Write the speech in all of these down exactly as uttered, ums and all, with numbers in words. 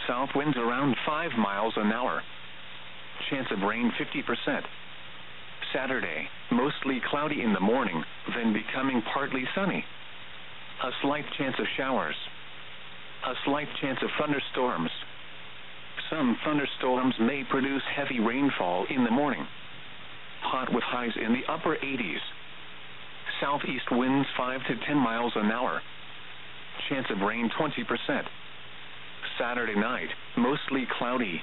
south winds around five miles an hour. Chance of rain fifty percent. Saturday, mostly cloudy in the morning, then becoming partly sunny. A slight chance of showers. A slight chance of thunderstorms. Some thunderstorms may produce heavy rainfall in the morning. Hot with highs in the upper eighties. Southeast winds five to ten miles an hour. Chance of rain twenty percent. Saturday night, mostly cloudy.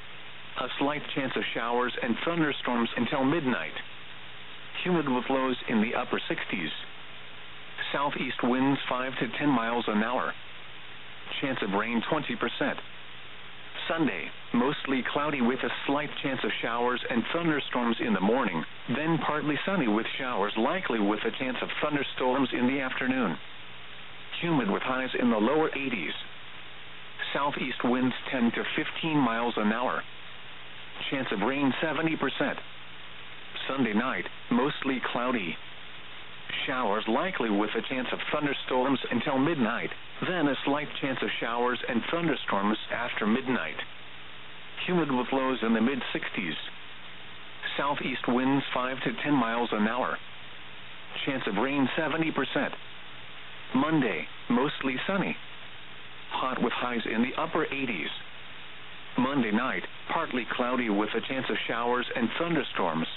A slight chance of showers and thunderstorms until midnight. Humid with lows in the upper sixties. Southeast winds five to ten miles an hour. Chance of rain twenty percent. Sunday, mostly cloudy with a slight chance of showers and thunderstorms in the morning, then partly sunny with showers likely with a chance of thunderstorms in the afternoon. Humid with highs in the lower eighties. Southeast winds ten to fifteen miles an hour. Chance of rain seventy percent. Sunday night, mostly cloudy. Showers likely with a chance of thunderstorms until midnight, then a slight chance of showers and thunderstorms after midnight. Humid with lows in the mid sixties. Southeast winds five to ten miles an hour. Chance of rain seventy percent. Monday, mostly sunny. Hot with highs in the upper eighties. Monday night, partly cloudy with a chance of showers and thunderstorms.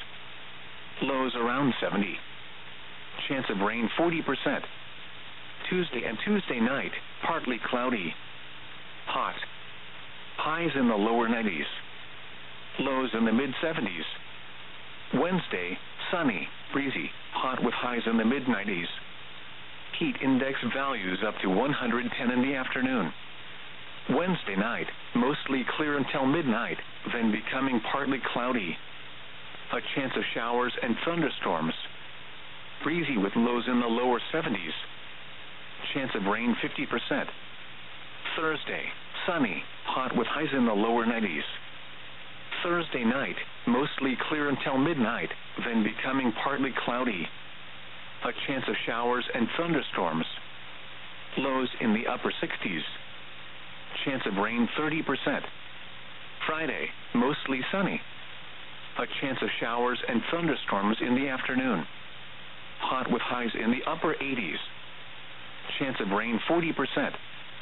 Lows around seventy. Chance of rain forty percent. Tuesday and Tuesday night, partly cloudy. Hot. Highs in the lower nineties. Lows in the mid seventies. Wednesday, sunny, breezy, hot with highs in the mid nineties. Heat index values up to one hundred ten in the afternoon. Wednesday night, mostly clear until midnight, then becoming partly cloudy. A chance of showers and thunderstorms. Breezy with lows in the lower seventies. Chance of rain fifty percent. Thursday, sunny, hot with highs in the lower nineties. Thursday night, mostly clear until midnight, then becoming partly cloudy. A chance of showers and thunderstorms. Lows in the upper sixties. Chance of rain thirty percent. Friday, mostly sunny. A chance of showers and thunderstorms in the afternoon. Hot with highs in the upper eighties. Chance of rain forty percent.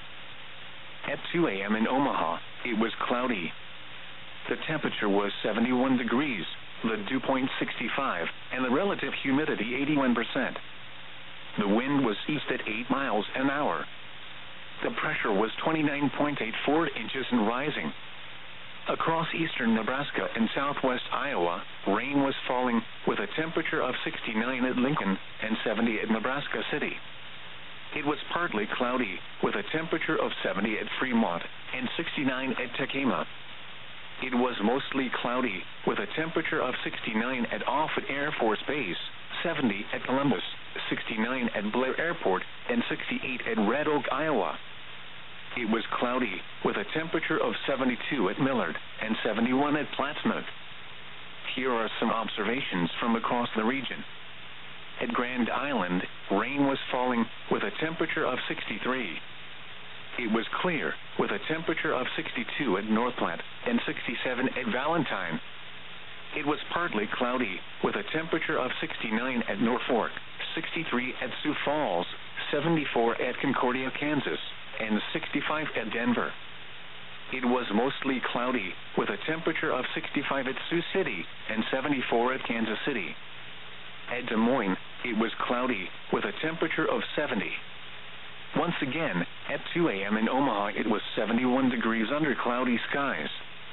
At two a.m. in Omaha, it was cloudy. The temperature was seventy-one degrees, the dew point sixty-five, and the relative humidity eighty-one percent. The wind was east at eight miles an hour. The pressure was twenty-nine point eight four inches and rising. Across eastern Nebraska and southwest Iowa, rain was falling, with a temperature of sixty-nine at Lincoln and seventy at Nebraska City. It was partly cloudy, with a temperature of seventy at Fremont and sixty-nine at Tacoma. It was mostly cloudy, with a temperature of sixty-nine at Offutt Air Force Base, seventy at Columbus, sixty-nine at Blair Airport, and sixty-eight at Red Oak, Iowa. It was cloudy, with a temperature of seventy-two at Millard and seventy-one at Plattsmouth. Here are some observations from across the region. At Grand Island, rain was falling, with a temperature of sixty-three. It was clear, with a temperature of sixty-two at North Platte and sixty-seven at Valentine. It was partly cloudy, with a temperature of sixty-nine at Norfolk, sixty-three at Sioux Falls, seventy-four at Concordia, Kansas, and sixty-five at Denver. It was mostly cloudy, with a temperature of sixty-five at Sioux City and seventy-four at Kansas City. At Des Moines, it was cloudy, with a temperature of seventy. Once again, at two a.m. in Omaha, it was seventy-one degrees under cloudy skies.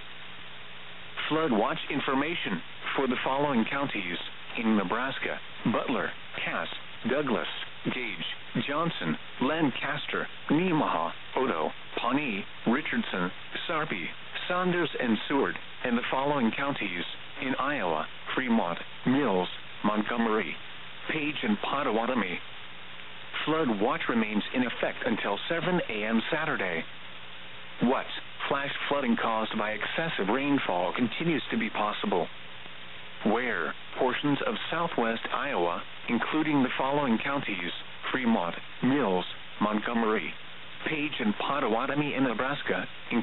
Flood watch information for the following counties in Nebraska: Butler, Cass, Douglas, Gage, Johnson, Lancaster, Nemaha, Odo, Pawnee, Richardson, Sarpy, Saunders, and Seward, and the following counties in Iowa: Fremont, Mills, Montgomery, Page, and Pottawatomie. Flood watch remains in effect until seven a.m. Saturday. What? Flash flooding caused by excessive rainfall continues to be possible. Where? Portions of southwest Iowa, including the following counties: Fremont, Mills, Montgomery, Page, and Pottawatomie in Nebraska,